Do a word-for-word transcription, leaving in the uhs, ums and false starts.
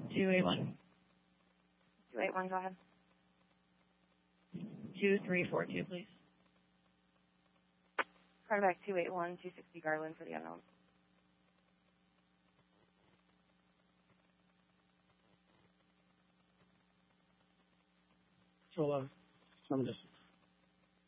two eight one. two eight one, go ahead. two three four two, please. Carback two eight one, two sixty Garland for the unknown. Control of some distance.